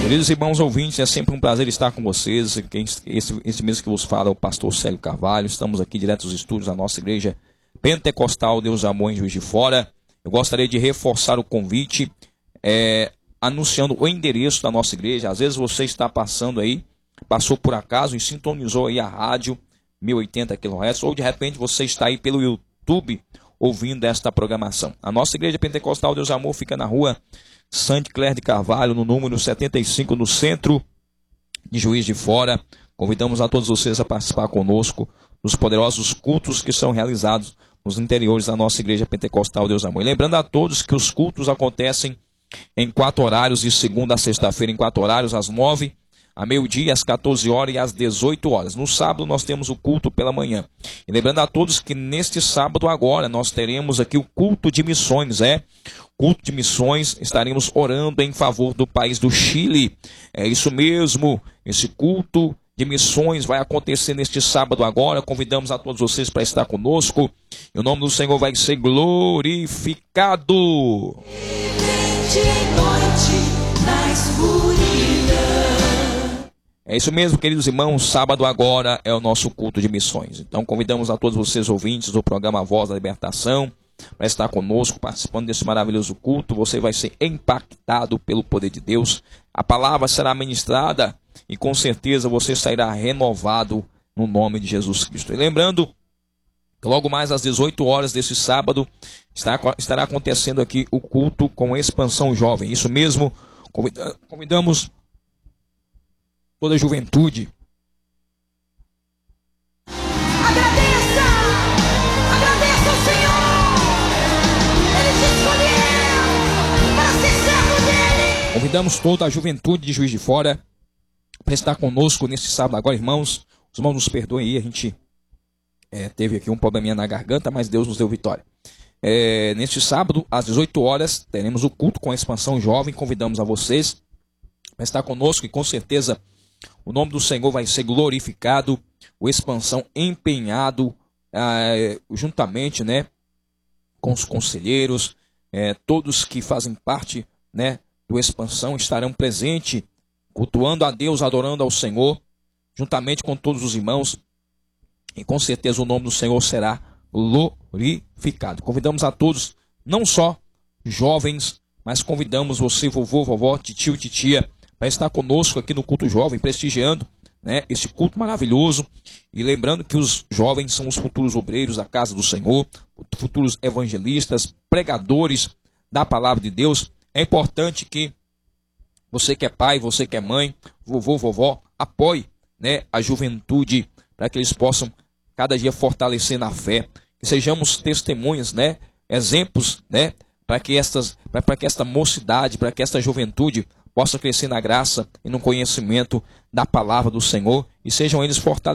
Queridos irmãos ouvintes, é sempre um prazer estar com vocês. Esse mesmo que vos fala é o pastor Célio Carvalho. Estamos aqui direto dos estúdios da nossa igreja Pentecostal Deus Amor em Juiz de Fora. Eu gostaria de reforçar o convite, anunciando o endereço da nossa igreja. Às vezes você está passando aí, passou por acaso e sintonizou aí a rádio 1080 kHz, ou de repente você está aí pelo YouTube ouvindo esta programação. A nossa igreja Pentecostal Deus Amor fica na rua Sante Claire de Carvalho, no número 75, no centro de Juiz de Fora. Convidamos a todos vocês a participar conosco dos poderosos cultos que são realizados nos interiores da nossa igreja Pentecostal Deus Amor. E lembrando a todos que os cultos acontecem em 4 horários, de segunda a sexta-feira, em 4 horários, às 9, a meio-dia, às 14 horas e às 18 horas. No sábado nós temos o culto pela manhã. E lembrando a todos que neste sábado agora nós teremos aqui o culto de missões, culto de missões, estaremos orando em favor do país do Chile. É isso mesmo, esse culto de missões vai acontecer neste sábado agora. Convidamos a todos vocês para estar conosco. E o nome do Senhor vai ser glorificado. De noite na escuridão. É isso mesmo, queridos irmãos, sábado agora é o nosso culto de missões. Então convidamos a todos vocês ouvintes do programa Voz da Libertação para estar conosco, participando desse maravilhoso culto. Você vai ser impactado pelo poder de Deus. A palavra será ministrada e com certeza você sairá renovado no nome de Jesus Cristo. E lembrando que logo mais às 18 horas desse sábado estará acontecendo aqui o culto com Expansão Jovem. Isso mesmo, convidamos toda a juventude. Agradeça ao Senhor. Ele te escolheu para ser servo dele. Convidamos toda a juventude de Juiz de Fora para estar conosco nesse sábado agora, irmãos. Os irmãos nos perdoem aí, a gente teve aqui um probleminha na garganta, mas Deus nos deu vitória. Neste sábado, às 18 horas, teremos o culto com a Expansão Jovem. Convidamos a vocês para estar conosco e com certeza o nome do Senhor vai ser glorificado. O Expansão empenhado juntamente, com os conselheiros, todos que fazem parte, do Expansão estarão presentes, cultuando a Deus, adorando ao Senhor, juntamente com todos os irmãos. E com certeza o nome do Senhor será glorificado. Convidamos a todos, não só jovens, mas convidamos você, vovô, vovó, titio, titia, para estar conosco aqui no culto jovem, prestigiando esse culto maravilhoso. E lembrando que os jovens são os futuros obreiros da casa do Senhor, futuros evangelistas, pregadores da palavra de Deus. É importante que você que é pai, você que é mãe, vovô, vovó, apoie a juventude para que eles possam cada dia fortalecer na fé, que sejamos testemunhas, exemplos, para que esta mocidade, para que esta juventude possa crescer na graça e no conhecimento da palavra do Senhor e sejam eles fortalecidos